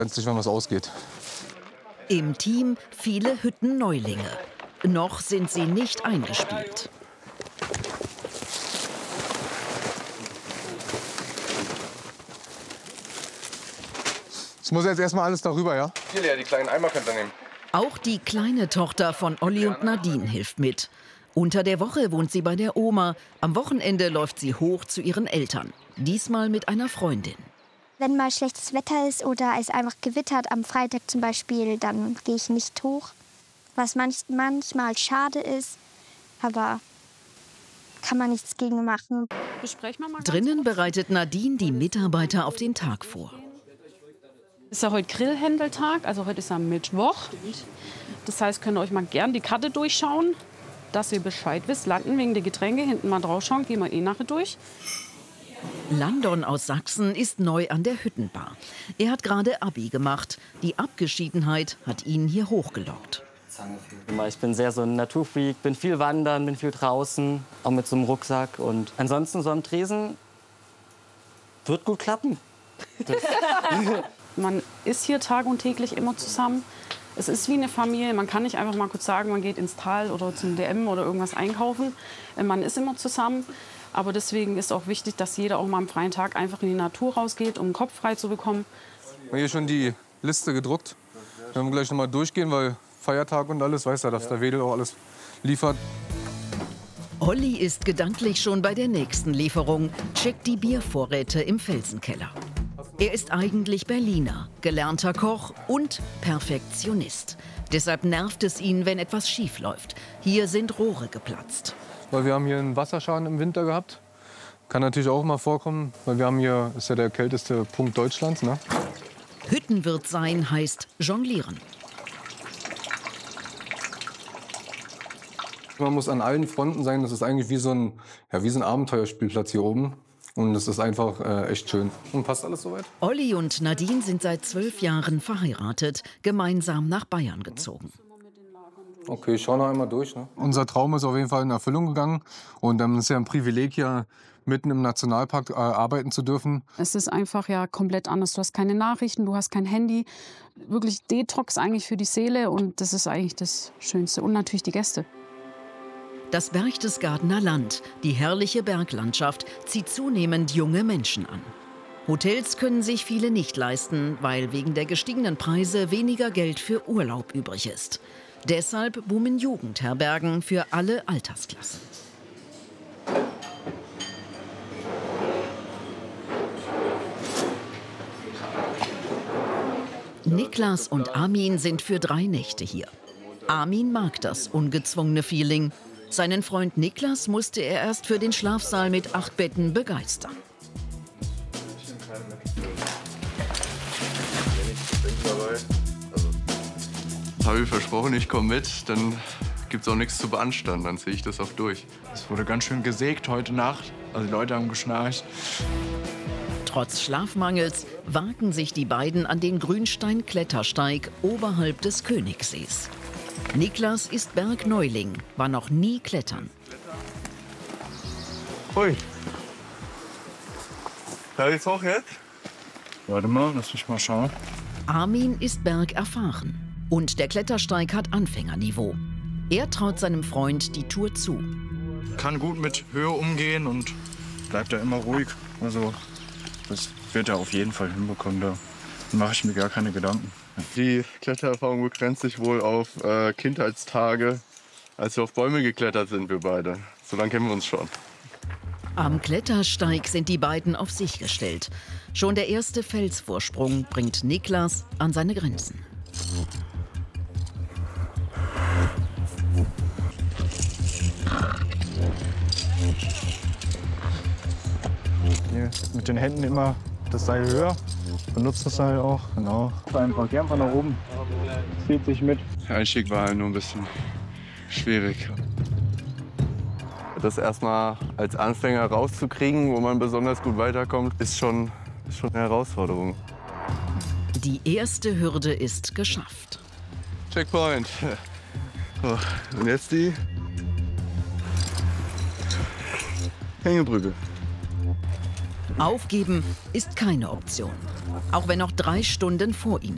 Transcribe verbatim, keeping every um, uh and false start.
Wenn sich wann was ausgeht. Im Team viele Hüttenneulinge. Noch sind sie nicht eingespielt. Ich muss jetzt erstmal alles darüber, ja? Hier, Lea, die kleinen Eimer könnt ihr nehmen. Auch die kleine Tochter von Olli und Nadine hilft mit. Unter der Woche wohnt sie bei der Oma. Am Wochenende läuft sie hoch zu ihren Eltern. Diesmal mit einer Freundin. Wenn mal schlechtes Wetter ist oder es einfach gewittert, am Freitag zum Beispiel, dann gehe ich nicht hoch. Was manch, manchmal schade ist, aber kann man nichts gegen machen. Drinnen bereitet Nadine die Mitarbeiter auf den Tag vor. Es ist ja heute Grillhändeltag, also heute ist am Mittwoch. Das heißt, könnt ihr euch mal gern die Karte durchschauen, dass ihr Bescheid wisst. Landen wegen der Getränke, hinten mal draufschauen, gehen wir eh nachher durch. Landon aus Sachsen ist neu an der Hüttenbar. Er hat gerade Abi gemacht. Die Abgeschiedenheit hat ihn hier hochgelockt. Ich bin sehr so ein Naturfreak, bin viel wandern, bin viel draußen, auch mit so einem Rucksack. Und ansonsten so am Tresen wird gut klappen. Man ist hier tag- und täglich immer zusammen. Es ist wie eine Familie. Man kann nicht einfach mal kurz sagen, man geht ins Tal oder zum D M oder irgendwas einkaufen. Man ist immer zusammen. Aber deswegen ist auch wichtig, dass jeder auch mal am freien Tag einfach in die Natur rausgeht, um den Kopf frei zu bekommen. Wir haben hier schon die Liste gedruckt. Wir werden gleich noch mal durchgehen, weil Feiertag und alles, weiß ja, dass der Wedel auch alles liefert. Olli ist gedanklich schon bei der nächsten Lieferung, checkt die Biervorräte im Felsenkeller. Er ist eigentlich Berliner, gelernter Koch und Perfektionist. Deshalb nervt es ihn, wenn etwas schief läuft. Hier sind Rohre geplatzt. Weil wir haben hier einen Wasserschaden im Winter gehabt. Kann natürlich auch mal vorkommen, weil wir haben hier, ist ja der kälteste Punkt Deutschlands, ne? Hüttenwirt sein heißt jonglieren. Man muss an allen Fronten sein. Das ist eigentlich wie so ein, ja, wie so ein Abenteuerspielplatz hier oben. Und es ist einfach äh, echt schön. Und passt alles soweit? Olli und Nadine sind seit zwölf Jahren verheiratet, gemeinsam nach Bayern gezogen. Okay, ich schau noch einmal durch. Ne? Unser Traum ist auf jeden Fall in Erfüllung gegangen. Und dann ähm, ist ja ein Privileg, hier mitten im Nationalpark äh, arbeiten zu dürfen. Es ist einfach ja komplett anders. Du hast keine Nachrichten, du hast kein Handy. Wirklich Detox eigentlich für die Seele. Und das ist eigentlich das Schönste. Und natürlich die Gäste. Das Berchtesgadener Land, die herrliche Berglandschaft, zieht zunehmend junge Menschen an. Hotels können sich viele nicht leisten, weil wegen der gestiegenen Preise weniger Geld für Urlaub übrig ist. Deshalb boomen Jugendherbergen für alle Altersklassen. Niklas und Armin sind für drei Nächte hier. Armin mag das ungezwungene Feeling. Seinen Freund Niklas musste er erst für den Schlafsaal mit acht Betten begeistern. Habe ich versprochen, ich komme mit, dann gibt es auch nichts zu beanstanden, dann ziehe ich das auch durch. Es wurde ganz schön gesägt heute Nacht, also die Leute haben geschnarcht. Trotz Schlafmangels wagen sich die beiden an den Grünstein-Klettersteig oberhalb des Königsees. Niklas ist Bergneuling, war noch nie klettern. Hui. Da geht's hoch jetzt? Warte mal, lass mich mal schauen. Armin ist bergerfahren und der Klettersteig hat Anfängerniveau. Er traut seinem Freund die Tour zu. Kann gut mit Höhe umgehen und bleibt da immer ruhig. Also das wird er auf jeden Fall hinbekommen. Da mache ich mir gar keine Gedanken. Die Klettererfahrung begrenzt sich wohl auf äh, Kindheitstage, als wir auf Bäume geklettert sind, wir beide. So lange kennen wir uns schon. Am Klettersteig sind die beiden auf sich gestellt. Schon der erste Felsvorsprung bringt Niklas an seine Grenzen. Hier mit den Händen immer das Seil höher. Benutzt das Seil auch, genau. Einfach gern von nach oben. Zieht sich mit. Der Einstieg war halt nur ein bisschen schwierig. Das erstmal als Anfänger rauszukriegen, wo man besonders gut weiterkommt, ist schon, ist schon eine Herausforderung. Die erste Hürde ist geschafft. Checkpoint. So, und jetzt die Hängebrücke. Aufgeben ist keine Option, auch wenn noch drei Stunden vor ihnen